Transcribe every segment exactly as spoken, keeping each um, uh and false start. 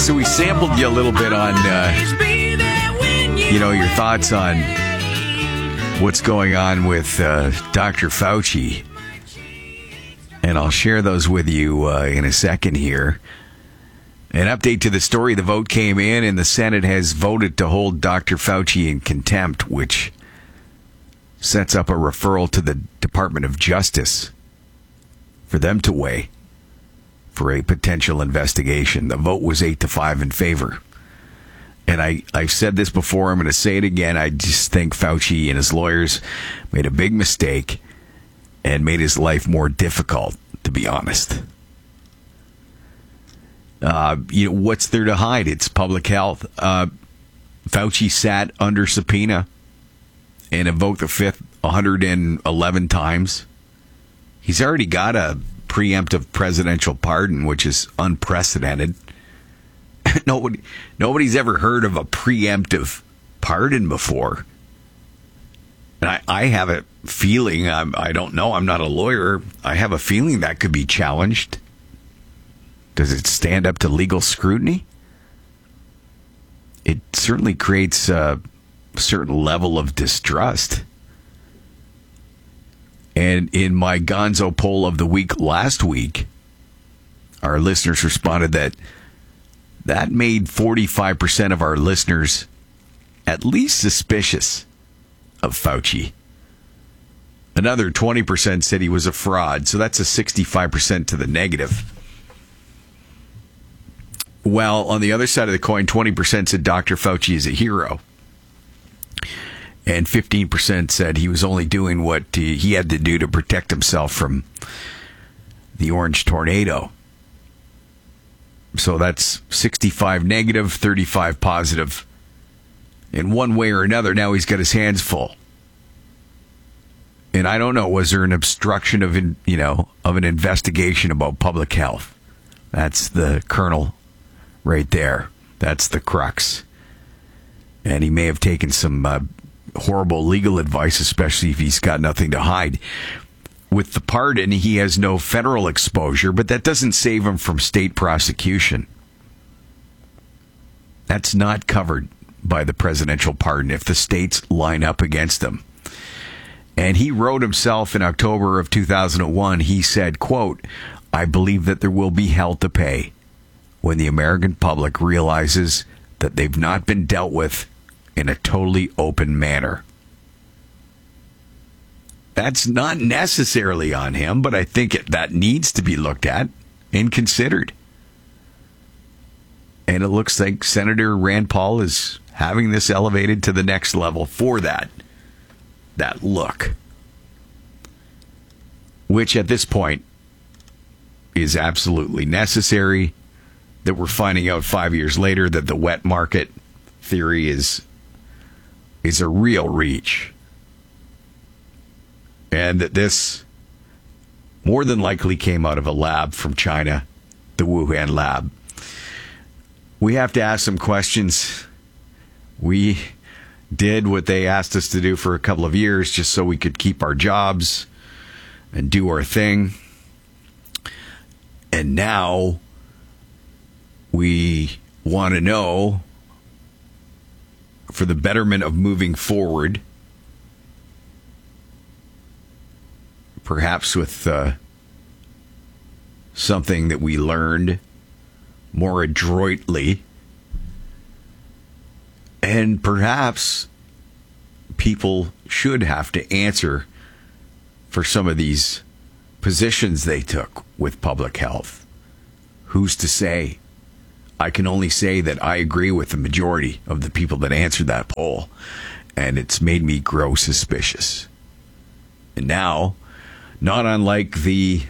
So we sampled you a little bit on, uh, you know, your thoughts on what's going on with uh, Doctor Fauci. And I'll share those with you uh, in a second here. An update to the story. The vote came in and the Senate has voted to hold Doctor Fauci in contempt, which sets up a referral to the Department of Justice for them to weigh for a potential investigation. The vote was eight to five in favor. And I, I've said this before, I'm going to say it again. I just think Fauci and his lawyers made a big mistake and made his life more difficult, to be honest. Uh, you know, what's there to hide? It's public health. Uh, Fauci sat under subpoena and invoked the Fifth one hundred eleven times. He's already got a preemptive presidential pardon, which is unprecedented. Nobody, nobody's ever heard of a preemptive pardon before. And I, I have a feeling, I'm, I don't know, I'm not a lawyer, I have a feeling that could be challenged. Does it stand up to legal scrutiny? It certainly creates a certain level of distrust. And in my Gonzo poll of the week last week, our listeners responded that that made forty-five percent of our listeners at least suspicious of Fauci. Another twenty percent said he was a fraud, so that's a sixty-five percent to the negative. Well, on the other side of the coin, twenty percent said Doctor Fauci is a hero. And fifteen percent said he was only doing what he, he had to do to protect himself from the orange tornado. So that's sixty-five negative, thirty-five positive. In one way or another, now he's got his hands full. And I don't know, was there an obstruction of, you know, of an investigation about public health? That's the kernel right there. That's the crux. And he may have taken some uh, horrible legal advice, especially if he's got nothing to hide. With the pardon, he has no federal exposure, but that doesn't save him from state prosecution. That's not covered by the presidential pardon if the states line up against him. And he wrote himself in October of two thousand one, he said, quote, "I believe that there will be hell to pay when the American public realizes that they've not been dealt with in a totally open manner." That's not necessarily on him, but I think it, that needs to be looked at and considered. And it looks like Senator Rand Paul is having this elevated to the next level for that, that look. Which at this point is absolutely necessary. That we're finding out five years later that the wet market theory is, is a real reach. And that this more than likely came out of a lab from China, the Wuhan lab. We have to ask some questions. We did what they asked us to do for a couple of years just so we could keep our jobs and do our thing. And now we want to know, for the betterment of moving forward, perhaps with uh, something that we learned more adroitly, and perhaps people should have to answer for some of these positions they took with public health. Who's to say? I can only say that I agree with the majority of the people that answered that poll, and it's made me grow suspicious. And now, not unlike the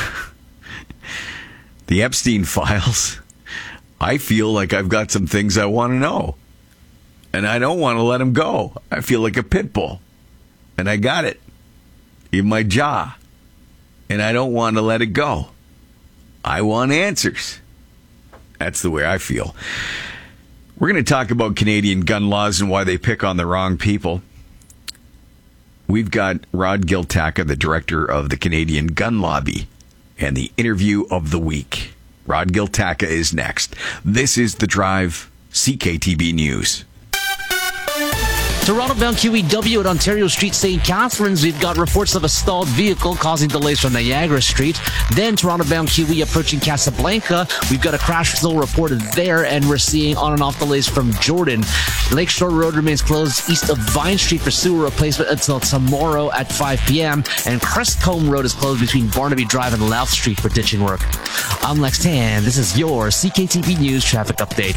the Epstein files, I feel like I've got some things I want to know. And I don't want to let them go. I feel like a pit bull. And I got it in my jaw. And I don't want to let it go. I want answers. That's the way I feel. We're going to talk about Canadian gun laws and why they pick on the wrong people. We've got Rod Giltaca, the director of the Canadian Gun Lobby, and the interview of the week. Rod Giltaca is next. This is The Drive, C K T B News. Toronto-bound Q E W at Ontario Street, Saint Catharines. We've got reports of a stalled vehicle causing delays from Niagara Street. Then Toronto-bound Q E approaching Casablanca. We've got a crash still reported there, and we're seeing on and off delays from Jordan. Lakeshore Road remains closed east of Vine Street for sewer replacement until tomorrow at five p.m. And Crestcombe Road is closed between Barnaby Drive and Louth Street for ditching work. I'm Lex Tan. This is your C K T B News traffic update.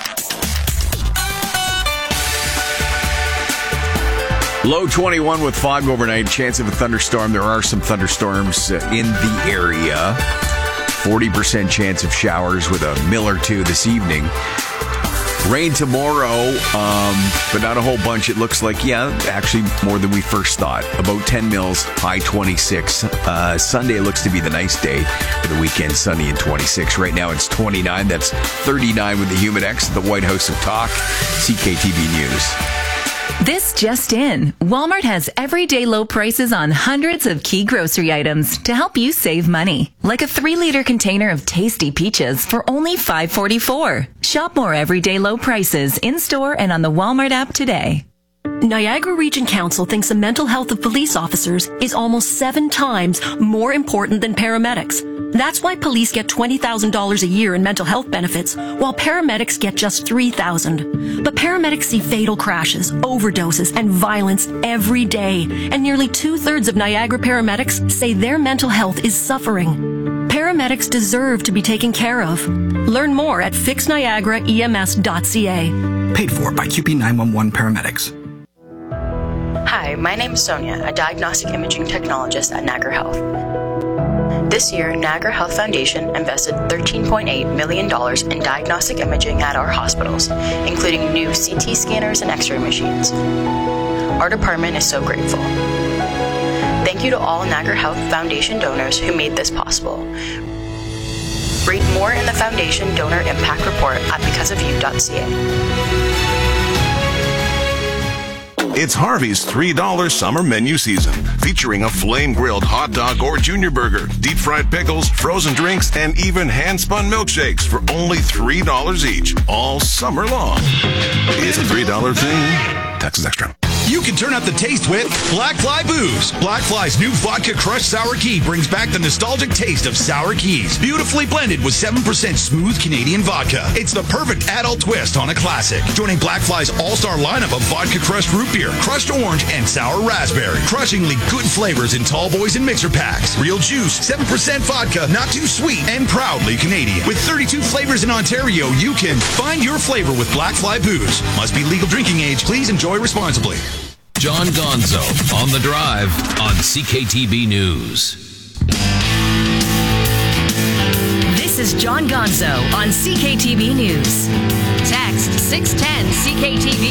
Low twenty-one with fog overnight. Chance of a thunderstorm. There are some thunderstorms uh, in the area. forty percent chance of showers with a mill or two this evening. Rain tomorrow, um, but not a whole bunch. It looks like, yeah, actually more than we first thought. About ten mils, high twenty-six. Uh, Sunday looks to be the nice day for the weekend, sunny and twenty-six. Right now it's twenty-nine. That's thirty-nine with the Humidex at the White House of Talk. C K T B News. This just in. Walmart has everyday low prices on hundreds of key grocery items to help you save money. Like a three-liter container of tasty peaches for only five dollars and forty-four cents. Shop more everyday low prices in-store and on the Walmart app today. Niagara Region Council thinks the mental health of police officers is almost seven times more important than paramedics. That's why police get twenty thousand dollars a year in mental health benefits, while paramedics get just three thousand dollars. But paramedics see fatal crashes, overdoses, and violence every day, and nearly two-thirds of Niagara paramedics say their mental health is suffering. Paramedics deserve to be taken care of. Learn more at fix niagara E M S dot C A. Paid for by Q P nine one one Paramedics. Hi, my name is Sonia, a diagnostic imaging technologist at Niagara Health. This year, Niagara Health Foundation invested thirteen point eight million dollars in diagnostic imaging at our hospitals, including new C T scanners and X-ray machines. Our department is so grateful. Thank you to all Niagara Health Foundation donors who made this possible. Read more in the Foundation Donor Impact Report at because of you dot C A. It's Harvey's three dollar summer menu season, featuring a flame-grilled hot dog or junior burger, deep-fried pickles, frozen drinks, and even hand-spun milkshakes for only three dollars each, all summer long. It's a three dollar thing. Taxes extra. You can turn up the taste with Black Fly Booze. Black Fly's new Vodka Crushed Sour Key brings back the nostalgic taste of sour keys, beautifully blended with seven percent smooth Canadian vodka. It's the perfect adult twist on a classic. Joining Black Fly's all-star lineup of Vodka Crushed Root Beer, Crushed Orange, and Sour Raspberry. Crushingly good flavors in tall boys and mixer packs. Real juice, seven percent vodka, not too sweet, and proudly Canadian. With thirty-two flavors in Ontario, you can find your flavor with Black Fly Booze. Must be legal drinking age. Please enjoy responsibly. John Gonzo on The Drive on C K T B News. This is John Gonzo on C K T B News. Text six ten C K T B